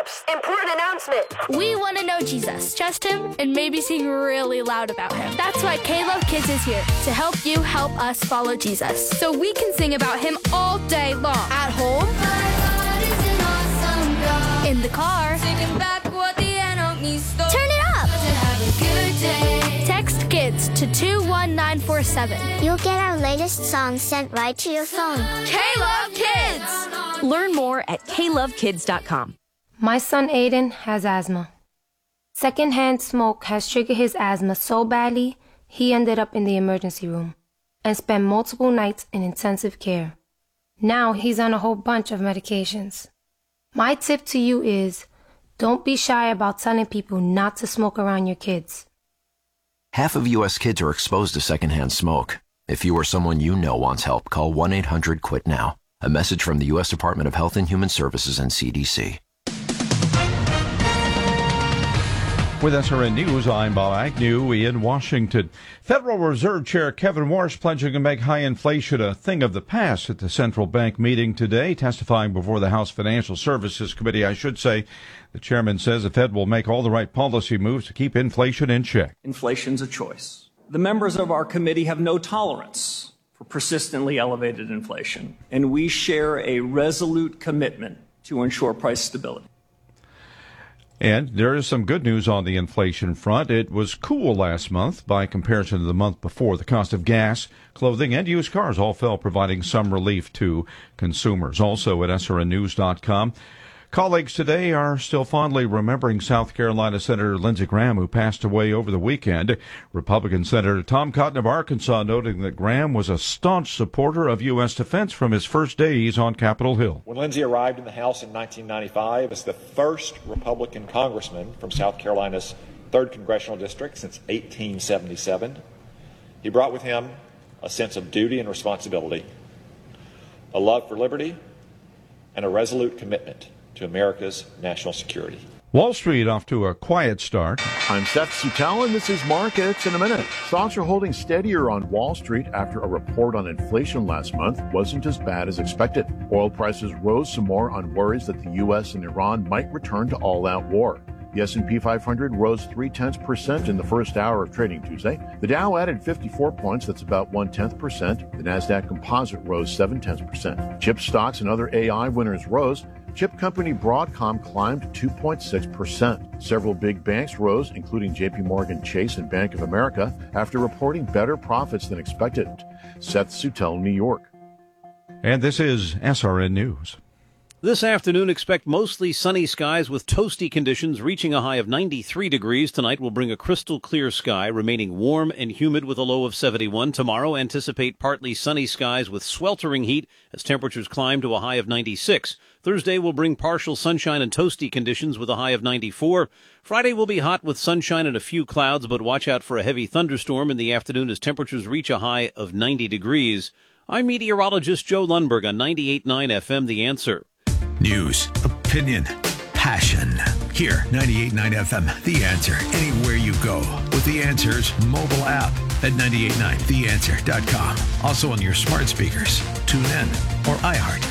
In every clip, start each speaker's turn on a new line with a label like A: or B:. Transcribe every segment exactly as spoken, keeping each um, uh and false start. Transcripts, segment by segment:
A: grown-ups, important announcement.
B: We want to know Jesus, trust him, and maybe sing really loud about him. That's why K-Love Kids is here, to help you help us follow Jesus. So we can sing about him all day long. At home, in the car, back what the enemy stole. Turn it up. Text KIDS to two one nine four seven.
C: You'll get our latest song sent right to your phone.
B: K-Love Kids!
D: Learn more at K love kids dot com.
E: My son Aiden has asthma. Secondhand smoke has triggered his asthma so badly, he ended up in the emergency room and spent multiple nights in intensive care. Now he's on a whole bunch of medications. My tip to you is, don't be shy about telling people not to smoke around your kids.
F: Half of U S kids are exposed to secondhand smoke. If you or someone you know wants help, call one eight hundred quit now. A message from the U S Department of Health and Human Services and C D C.
G: With S R N News, I'm Bob Agnew in Washington. Federal Reserve Chair Kevin Warsh pledging to make high inflation a thing of the past at the central bank meeting today, testifying before the House Financial Services Committee, I should say. The chairman says the Fed will make all the right policy moves to keep inflation in check.
H: Inflation's a choice. The members of our committee have no tolerance for persistently elevated inflation, and we share a resolute commitment to ensure price stability.
G: And there is some good news on the inflation front. It was cool last month by comparison to the month before. The cost of gas, clothing, and used cars all fell, providing some relief to consumers. Also at S R N news dot com. Colleagues today are still fondly remembering South Carolina Senator Lindsey Graham, who passed away over the weekend. Republican Senator Tom Cotton of Arkansas noting that Graham was a staunch supporter of U S defense from his first days on Capitol Hill.
I: When Lindsey arrived in the House in nineteen ninety-five as the first Republican congressman from South Carolina's third Congressional District since eighteen seventy-seven, he brought with him a sense of duty and responsibility, a love for liberty, and a resolute commitment to America's national security.
G: Wall Street off to a quiet start.
J: I'm Seth Sutell, and this is Markets in a Minute. Stocks are holding steadier on Wall Street after a report on inflation last month wasn't as bad as expected. Oil prices rose some more on worries that the U S and Iran might return to all-out war. The S and P five hundred rose three-tenths percent in the first hour of trading Tuesday. The Dow added fifty-four points, that's about one-tenth percent. The NASDAQ Composite rose seven-tenths percent. Chip stocks and other A I winners rose. Chip company Broadcom climbed two point six percent. Several big banks rose, including J P Morgan Chase and Bank of America, after reporting better profits than expected. Seth Sutell, New York.
G: And this is S R N News.
K: This afternoon, expect mostly sunny skies with toasty conditions reaching a high of ninety-three degrees. Tonight will bring a crystal clear sky, remaining warm and humid with a low of seventy-one. Tomorrow, anticipate partly sunny skies with sweltering heat as temperatures climb to a high of ninety-six. Thursday will bring partial sunshine and toasty conditions with a high of ninety-four. Friday will be hot with sunshine and a few clouds, but watch out for a heavy thunderstorm in the afternoon as temperatures reach a high of ninety degrees. I'm meteorologist Joe Lundberg on ninety-eight point nine F M, The Answer.
L: News, opinion, passion. Here, ninety-eight point nine F M, The Answer. Anywhere you go with The Answer's mobile app at ninety-eight point nine the answer dot com. Also on your smart speakers. Tune in or iHeart.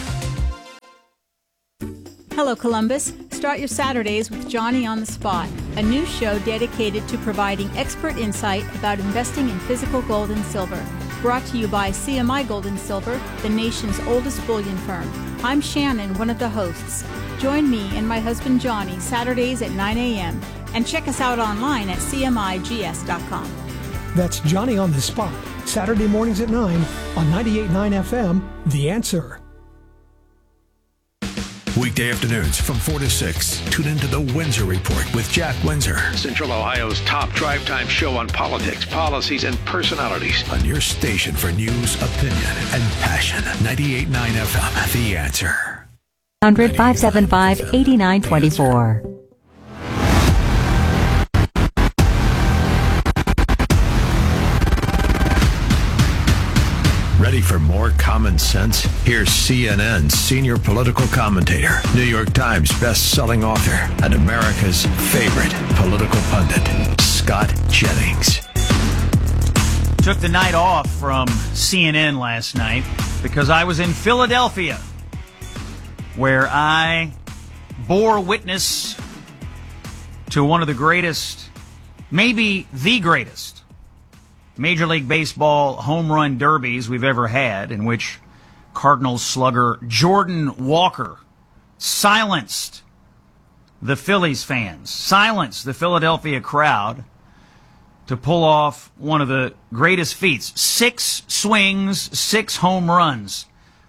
M: Hello, Columbus. Start your Saturdays with Johnny on the Spot, a new show dedicated to providing expert insight about investing in physical gold and silver. Brought to you by C M I Gold and Silver, the nation's oldest bullion firm. I'm Shannon, one of the hosts. Join me and my husband Johnny Saturdays at nine a.m. and check us out online at C M I G S dot com.
N: That's Johnny on the Spot, Saturday mornings at nine on ninety-eight point nine F M, The Answer.
L: Weekday afternoons from four to six. Tune into the Windsor Report with Jack Windsor.
O: Central Ohio's top drive time show on politics, policies, and personalities.
L: On your station for news, opinion, and passion. ninety-eight point nine F M, The Answer.
P: one hundred, five seven five, eight nine two four.
L: Ready for more common sense? Here's C N N's senior political commentator, New York Times best-selling author, and America's favorite political pundit, Scott Jennings.
Q: Took the night off from C N N last night because I was in Philadelphia, where I bore witness to one of the greatest, maybe the greatest, Major League Baseball home run derbies we've ever had, in which Cardinals slugger Jordan Walker silenced the Phillies fans, silenced the Philadelphia crowd to pull off one of the greatest feats. Six swings, six home runs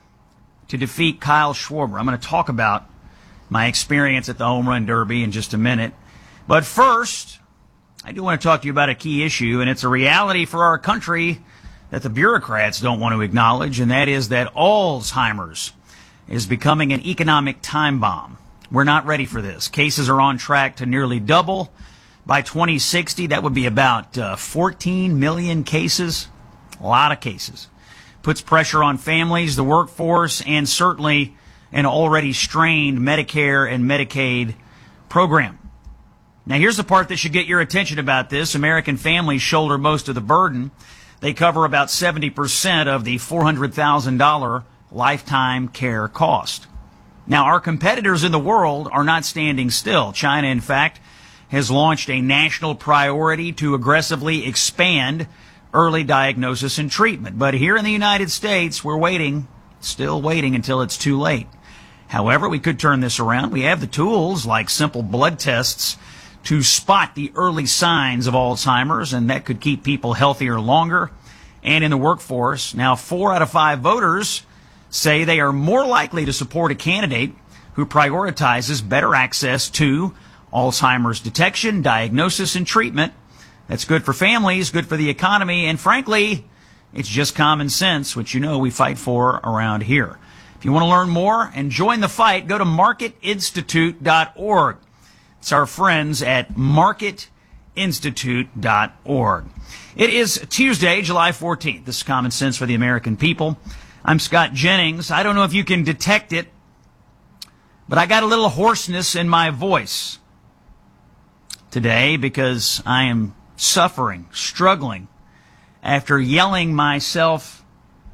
Q: to defeat Kyle Schwarber. I'm going to talk about my experience at the Home Run Derby in just a minute. But first, I do want to talk to you about a key issue, and it's a reality for our country that the bureaucrats don't want to acknowledge, and that is that Alzheimer's is becoming an economic time bomb. We're not ready for this. Cases are on track to nearly double. By twenty sixty, that would be about uh, fourteen million cases. A lot of cases. Puts pressure on families, the workforce, and certainly an already strained Medicare and Medicaid program. Now, here's the part that should get your attention about this. American families shoulder most of the burden. They cover about seventy percent of the four hundred thousand dollars lifetime care cost. Now, our competitors in the world are not standing still. China, in fact, has launched a national priority to aggressively expand early diagnosis and treatment. But here in the United States, we're waiting, still waiting until it's too late. However, we could turn this around. We have the tools like simple blood tests to spot the early signs of Alzheimer's, and that could keep people healthier longer. And in the workforce, now four out of five voters say they are more likely to support a candidate who prioritizes better access to Alzheimer's detection, diagnosis, and treatment. That's good for families, good for the economy, and frankly, it's just common sense, which you know we fight for around here. If you want to learn more and join the fight, go to market institute dot org. It's our friends at market institute dot org. It is Tuesday, July fourteenth. This is Common Sense for the American People. I'm Scott Jennings. I don't know if you can detect it, but I got a little hoarseness in my voice today because I am suffering, struggling after yelling myself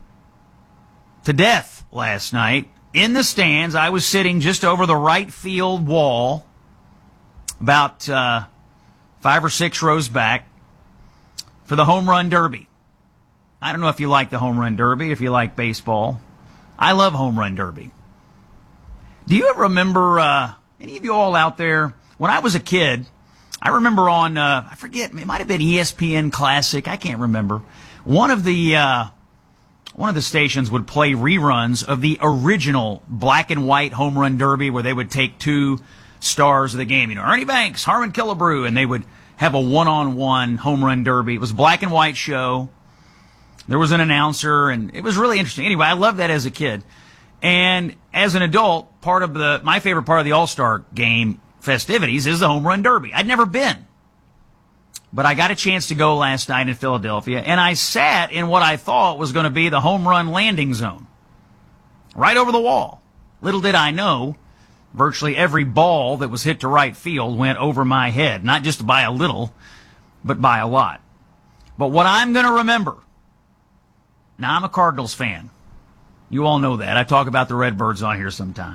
Q: to death last night. In the stands, I was sitting just over the right field wall, about uh, five or six rows back, for the Home Run Derby. I don't know if you like the Home Run Derby, if you like baseball. I love Home Run Derby. Do you ever remember, uh, any of you all out there, when I was a kid, I remember on, uh, I forget, it might have been E S P N Classic, I can't remember. One of the, uh, one of the stations would play reruns of the original black and white Home Run Derby, where they would take two stars of the game, you know, Ernie Banks, Harmon Killebrew, and they would have a one-on-one Home Run Derby. It was a black and white show. There was an announcer, and it was really interesting. Anyway, I loved that as a kid. And as an adult, part of the, my favorite part of the All-Star Game festivities is the Home Run Derby. I'd never been, but I got a chance to go last night in Philadelphia, and I sat in what I thought was going to be the home run landing zone, right over the wall. Little did I know, virtually every ball that was hit to right field went over my head, not just by a little, but by a lot. But what I'm going to remember, now I'm a Cardinals fan. You all know that. I talk about the Redbirds on here sometimes.